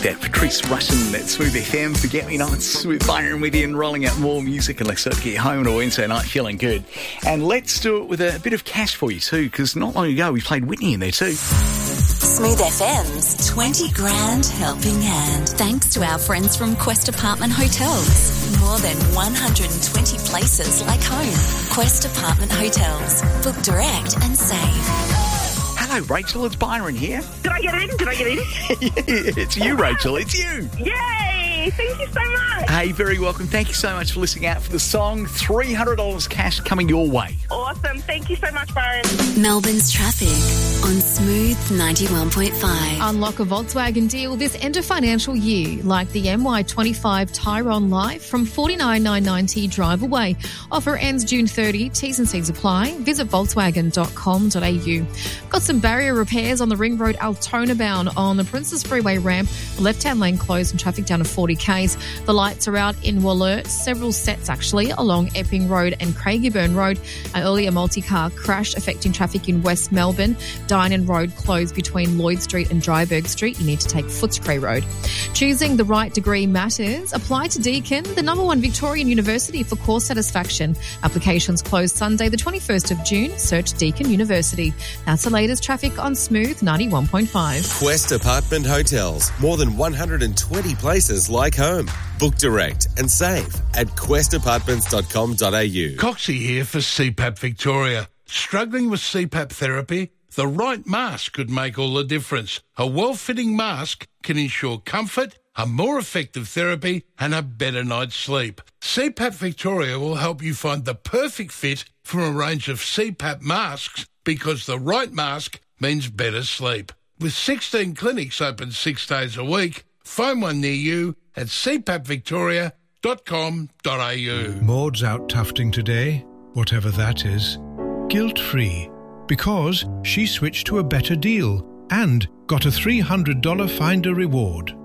that Patrice Rushen at Smooth FM. Forget Me Nots with Byron with you and rolling out more music, and let's sort of get home on a Wednesday night feeling good. And let's do it with a bit of cash for you too, because not long ago we played Whitney in there too. Smooth FM's 20 grand helping hand. Thanks to our friends from Quest Apartment Hotels. More than 120 places like home. Quest Apartment Hotels. Book direct and save. Hello, Rachel. It's Byron here. Did I get in? It's you, Rachel. It's you. Yay! Thank you so much. Hey, very welcome. Thank you so much for listening out for the song. $300 cash coming your way. Awesome. Thank you so much, Byron. Melbourne's traffic on Smooth 91.5. Unlock a Volkswagen deal this end of financial year, like the MY25 Tyrone Live from $49,990 drive away. Offer ends June 30. T's and C's apply. Visit volkswagen.com.au. Got some barrier repairs on the Ring Road Altona bound on the Princess Freeway ramp. The left-hand lane closed and traffic down to 40 k's. The lights are out in Wollert, several sets actually, along Epping Road and Craigieburn Road. An earlier multi-car crash affecting traffic in West Melbourne. Dynon Road closed between Lloyd Street and Dryburgh Street. You need to take Footscray Road. Choosing the right degree matters. Apply to Deakin, the #1 Victorian university for course satisfaction. Applications close Sunday the 21st of June. Search Deakin University. That's the latest traffic on Smooth 91.5. Quest Apartment Hotels. More than 120 places like home. Book direct and save at questapartments.com.au. Coxie here for CPAP Victoria. Struggling with CPAP therapy? The right mask could make all the difference. A well-fitting mask can ensure comfort, a more effective therapy and a better night's sleep. CPAP Victoria will help you find the perfect fit from a range of CPAP masks, because the right mask means better sleep. With 16 clinics open 6 days a week, find one near you at cpappvictoria.com.au. Maud's out tufting today, whatever that is, guilt-free, because she switched to a better deal and got a $300 Finder reward.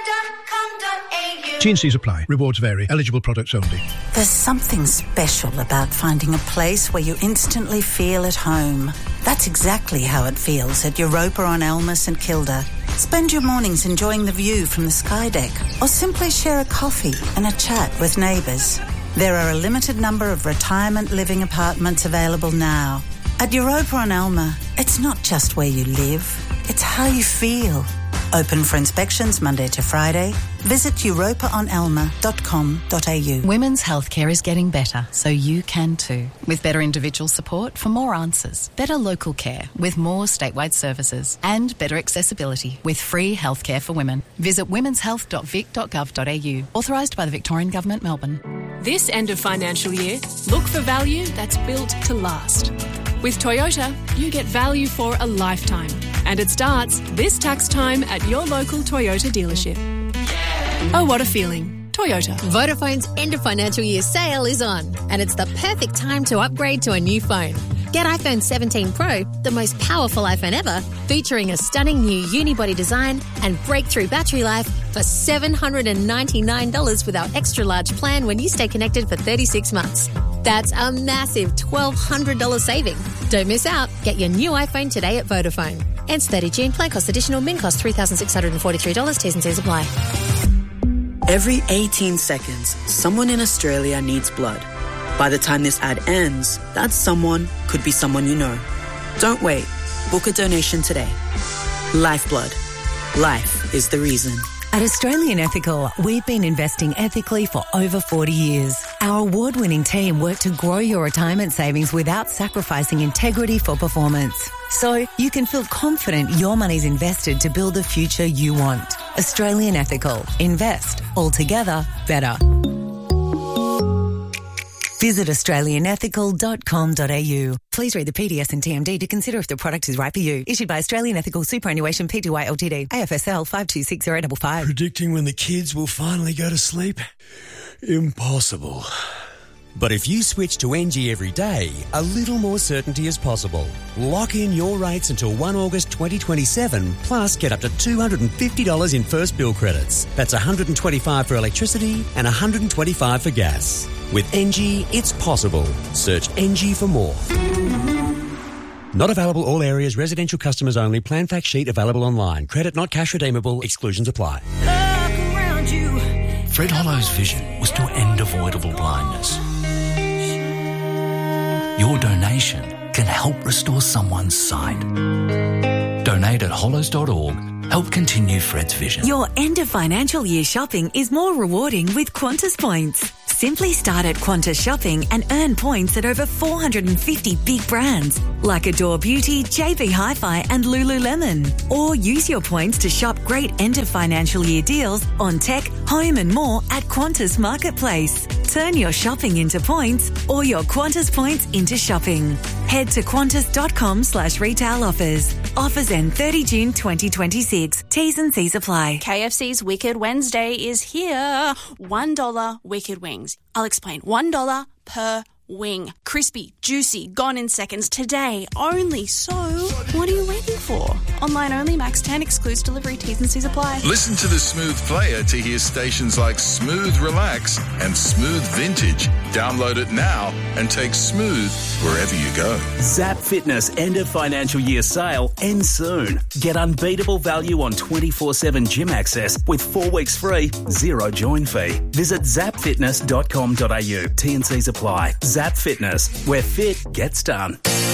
T&Cs apply. Rewards vary. Eligible products only. There's something special about finding a place where you instantly feel at home. That's exactly how it feels at Europa on Elmer St Kilda. Spend your mornings enjoying the view from the sky deck, or simply share a coffee and a chat with neighbours. There are a limited number of retirement living apartments available now. At Europa on Elmer, it's not just where you live, it's how you feel. Open for inspections Monday to Friday. Visit europaonelmer.com.au. Women's healthcare is getting better, so you can too. With better individual support for more answers, better local care with more statewide services, and better accessibility with free healthcare for women. Visit womenshealth.vic.gov.au. Authorised by the Victorian Government, Melbourne. This end of financial year, look for value that's built to last. With Toyota, you get value for a lifetime. And it starts this tax time at your local Toyota dealership. Oh, what a feeling. Toyota. Vodafone's end of financial year sale is on, and it's the perfect time to upgrade to a new phone. Get iPhone 17 Pro, the most powerful iPhone ever, featuring a stunning new unibody design and breakthrough battery life for $799 with our extra large plan when you stay connected for 36 months. That's a massive $1,200 saving. Don't miss out. Get your new iPhone today at Vodafone. Ends 30 June. Plan cost additional. Min cost $3,643. T's and C's apply. Every 18 seconds, someone in Australia needs blood. By the time this ad ends, that someone could be someone you know. Don't wait. Book a donation today. Lifeblood. Life is the reason. At Australian Ethical, we've been investing ethically for over 40 years. Our award-winning team work to grow your retirement savings without sacrificing integrity for performance. So you can feel confident your money's invested to build the future you want. Australian Ethical. Invest. Altogether better. Visit australianethical.com.au. Please read the PDS and TMD to consider if the product is right for you. Issued by Australian Ethical Superannuation Pty Ltd. AFSL 526055. Predicting when the kids will finally go to sleep? Impossible. But if you switch to NG every day, a little more certainty is possible. Lock in your rates until 1 August 2027, plus get up to $250 in first bill credits. That's $125 for electricity and $125 for gas. With NG, it's possible. Search NG for more. Not available all areas, residential customers only. Plan fact sheet available online. Credit not cash redeemable. Exclusions apply. Fred Hollow's vision was to end avoidable blindness. Your donation can help restore someone's sight. Donate at hollows.org. Help continue Fred's vision. Your end of financial year shopping is more rewarding with Qantas points. Simply start at Qantas Shopping and earn points at over 450 big brands like Adore Beauty, JB Hi-Fi and Lululemon. Or use your points to shop great end of financial year deals on tech, home and more at Qantas Marketplace. Turn your shopping into points or your Qantas points into shopping. Head to qantas.com/retail offers. Offers end 30 June 2026. T's and C's apply. KFC's Wicked Wednesday is here. $1 Wicked Wings. I'll explain. $1 per wing. Crispy, juicy, gone in seconds today only. So, what are you waiting for? Online only, max 10, excludes delivery, T's and C's apply. Listen to the Smooth Player to hear stations like Smooth Relax and Smooth Vintage. Download it now and take Smooth wherever you go. Zap Fitness end of financial year sale ends soon. Get unbeatable value on 24/7 gym access with 4 weeks free, zero join fee. Visit zapfitness.com.au. T&Cs apply. Zap Fitness, where fit gets done.